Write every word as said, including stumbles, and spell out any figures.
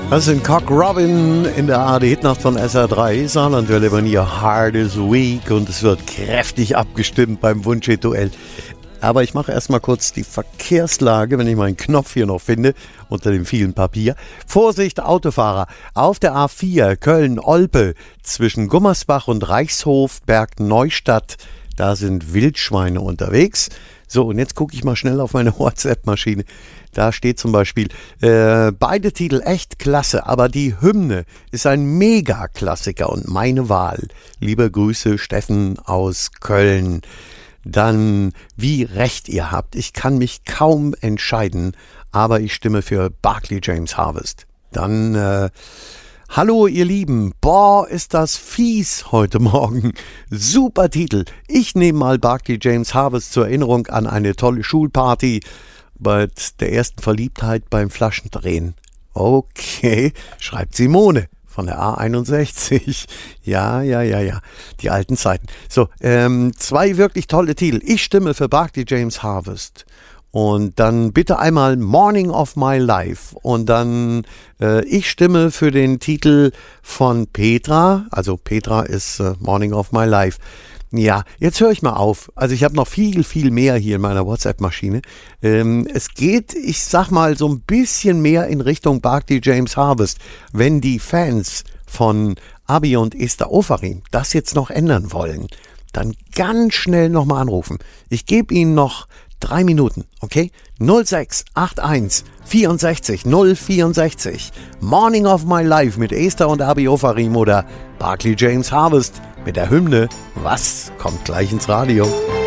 Das sind Cock Robin in der A R D-Hitnacht von S R drei. Saarlandwelle bei ihr Hardest Week und es wird kräftig abgestimmt beim Wunschhit-Duell. Aber ich mache erstmal kurz die Verkehrslage, wenn ich meinen Knopf hier noch finde, unter dem vielen Papier. Vorsicht, Autofahrer. Auf der A vier Köln-Olpe zwischen Gummersbach und Reichshof Bergneustadt. Da sind Wildschweine unterwegs. So, und jetzt gucke ich mal schnell auf meine WhatsApp-Maschine. Da steht zum Beispiel, äh, beide Titel echt klasse, aber die Hymne ist ein Mega-Klassiker und meine Wahl. Liebe Grüße, Steffen aus Köln. Dann, wie recht ihr habt, ich kann mich kaum entscheiden, aber ich stimme für Barclay James Harvest. Dann, äh, hallo ihr Lieben, boah, ist das fies heute Morgen. Super Titel. Ich nehme mal Barclay James Harvest zur Erinnerung an eine tolle Schulparty bei der ersten Verliebtheit beim Flaschendrehen. Okay, schreibt Simone von der A einundsechzig. Ja, ja, ja, ja, die alten Zeiten. So, ähm, zwei wirklich tolle Titel. Ich stimme für Barclay James Harvest. Und dann bitte einmal Morning of My Life. Und dann, äh, ich stimme für den Titel von Petra. Also Petra ist äh, Morning of My Life. Ja, jetzt höre ich mal auf. Also ich habe noch viel, viel mehr hier in meiner WhatsApp-Maschine. Ähm, es geht, ich sag mal, so ein bisschen mehr in Richtung Barclay James Harvest. Wenn die Fans von Abi und Esther Ofarim das jetzt noch ändern wollen, dann ganz schnell nochmal anrufen. Ich gebe Ihnen noch drei Minuten, okay? null sechs acht eins vierundsechzig null vierundsechzig. Morning of My Life mit Esther und Abi Ofarim oder Barclay James Harvest mit der Hymne Was kommt gleich ins Radio?